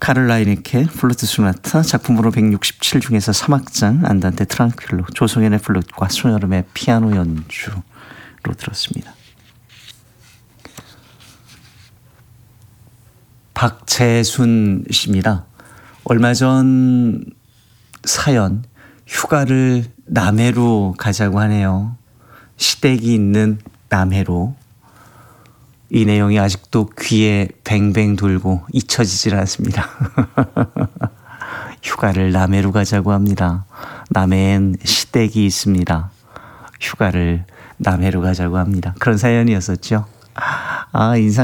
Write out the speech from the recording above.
카를 라이네케 플루트 소나타 작품번호 167 중에서 3악장 안단테 트랑퀼로 조성현의 플루트과 손여름의 피아노 연주로 들었습니다. 박재순 씨입니다. 얼마 전 사연 휴가를 남해로 가자고 하네요. 시댁이 있는 남해로. 이 내용이 아직도 귀에 뱅뱅 돌고 잊혀지질 않습니다. 휴가를 남해로 가자고 합니다. 남해엔 시댁이 있습니다. 휴가를 남해로 가자고 합니다. 그런 사연이었었죠. 아, 인상